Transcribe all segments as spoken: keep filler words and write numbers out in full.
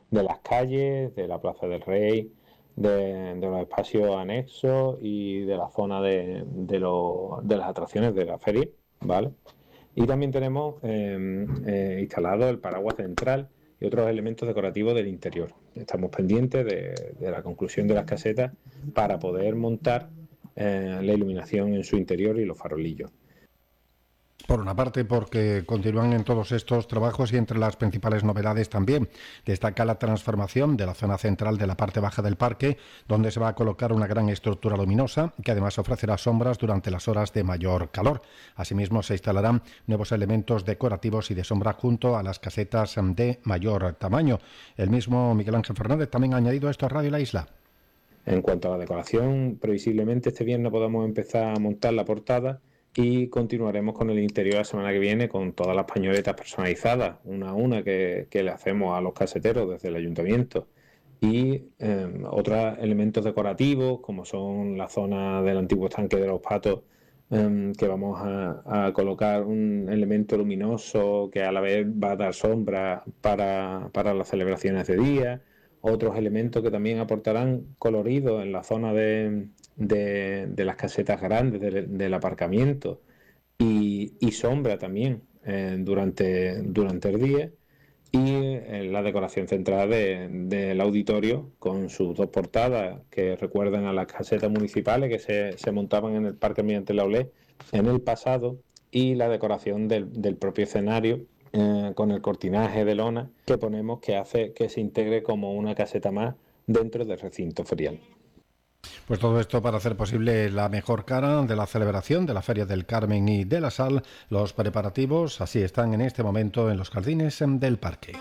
de las calles, de la Plaza del Rey, de, de los espacios anexos y de la zona de, de, lo, de las atracciones de la feria, ¿vale? Y también tenemos eh, eh, instalado el paraguas central y otros elementos decorativos del interior. Estamos pendientes de, de la conclusión de las casetas para poder montar eh, la iluminación en su interior y los farolillos. Por una parte, porque continúan en todos estos trabajos y entre las principales novedades también destaca la transformación de la zona central de la parte baja del parque, donde se va a colocar una gran estructura luminosa que además ofrecerá sombras durante las horas de mayor calor. Asimismo, se instalarán nuevos elementos decorativos y de sombra junto a las casetas de mayor tamaño. El mismo Miguel Ángel Fernández también ha añadido esto a Radio La Isla. En cuanto a la decoración, previsiblemente este viernes podamos empezar a montar la portada y continuaremos con el interior la semana que viene con todas las pañoletas personalizadas, una a una que, que le hacemos a los caseteros desde el ayuntamiento. Y eh, otros elementos decorativos, como son la zona del antiguo estanque de los patos, eh, que vamos a, a colocar un elemento luminoso que a la vez va a dar sombra para, para las celebraciones de día. Otros elementos que también aportarán colorido en la zona de, de, de las casetas grandes de, del aparcamiento y, y sombra también eh, durante, durante el día, y eh, la decoración central de, del auditorio con sus dos portadas que recuerdan a las casetas municipales que se, se montaban en el Parque Almirante Laulé en el pasado, y la decoración del, del propio escenario Eh, con el cortinaje de lona que ponemos, que hace que se integre como una caseta más dentro del recinto ferial. Pues todo esto para hacer posible la mejor cara de la celebración de la Feria del Carmen y de la Sal. Los preparativos así están en este momento en los jardines del parque.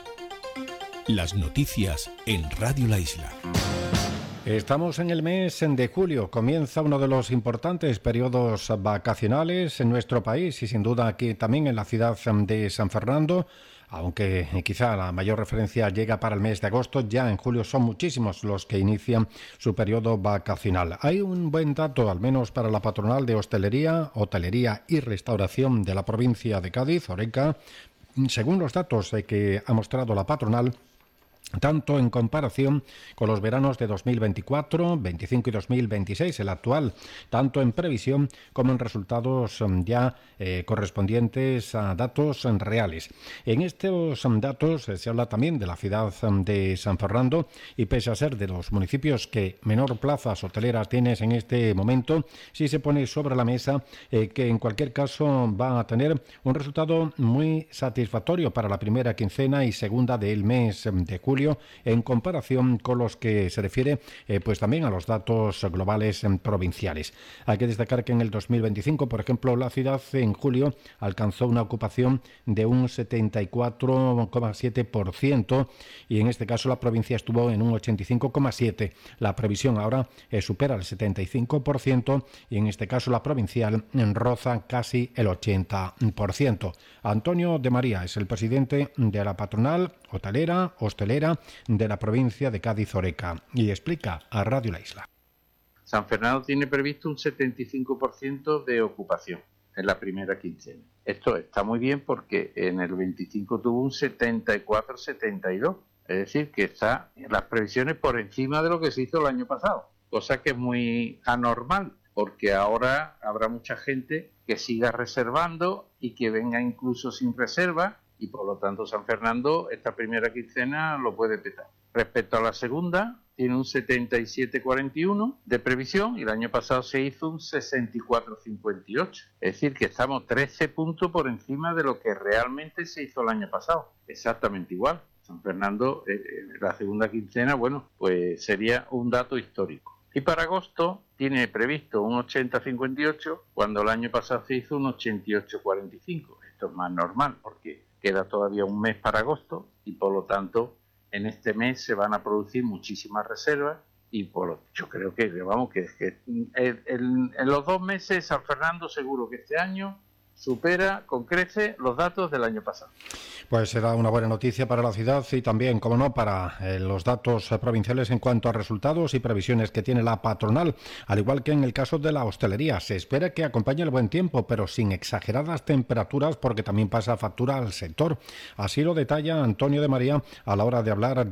Las noticias en Radio La Isla. Estamos en el mes de julio, comienza uno de los importantes periodos vacacionales en nuestro país y sin duda aquí también en la ciudad de San Fernando, aunque quizá la mayor referencia llega para el mes de agosto. Ya en julio son muchísimos los que inician su periodo vacacional. Hay un buen dato, al menos para la patronal de hostelería, hotelería y restauración de la provincia de Cádiz, Horeca. Según los datos que ha mostrado la patronal, tanto en comparación con los veranos de dos mil veinticuatro, veinticinco y dos mil veintiséis, el actual, tanto en previsión como en resultados ya eh, correspondientes a datos reales. En estos datos eh, se habla también de la ciudad de San Fernando y pese a ser de los municipios que menor plazas hoteleras tienes en este momento, sí se pone sobre la mesa eh, que en cualquier caso va a tener un resultado muy satisfactorio para la primera quincena y segunda del mes de julio, en comparación con los que se refiere eh, pues también a los datos globales eh, provinciales. Hay que destacar que en el dos mil veinticinco, por ejemplo, la ciudad en julio alcanzó una ocupación de un setenta y cuatro coma siete por ciento y en este caso la provincia estuvo en un ochenta y cinco coma siete por ciento. La previsión ahora eh, supera el setenta y cinco por ciento y en este caso la provincial roza casi el ochenta por ciento. Antonio de María es el presidente de la patronal hotelera, hostelera de la provincia de Cádiz Horeca y explica a Radio La Isla. San Fernando tiene previsto un setenta y cinco por ciento de ocupación en la primera quincena. Esto está muy bien porque en el veinticinco tuvo un setenta y cuatro setenta y dos, es decir, que está en las previsiones por encima de lo que se hizo el año pasado, cosa que es muy anormal porque ahora habrá mucha gente que siga reservando y que venga incluso sin reserva. Y por lo tanto San Fernando esta primera quincena lo puede petar. Respecto a la segunda, tiene un setenta y siete cuarenta y uno de previsión y el año pasado se hizo un sesenta y cuatro cincuenta y ocho. Es decir, que estamos trece puntos por encima de lo que realmente se hizo el año pasado. Exactamente igual. San Fernando, eh, la segunda quincena, bueno, pues sería un dato histórico. Y para agosto tiene previsto un ochenta cincuenta y ocho cuando el año pasado se hizo un ochenta y ocho cuarenta y cinco. Esto es más normal porque queda todavía un mes para agosto y por lo tanto en este mes se van a producir muchísimas reservas y por lo, yo creo que vamos que, que el, el, en los dos meses San Fernando seguro que este año supera con creces los datos del año pasado. Pues será una buena noticia para la ciudad y también, como no, para eh, los datos eh, provinciales en cuanto a resultados y previsiones que tiene la patronal, al igual que en el caso de la hostelería. Se espera que acompañe el buen tiempo, pero sin exageradas temperaturas porque también pasa factura al sector. Así lo detalla Antonio de María a la hora de hablar de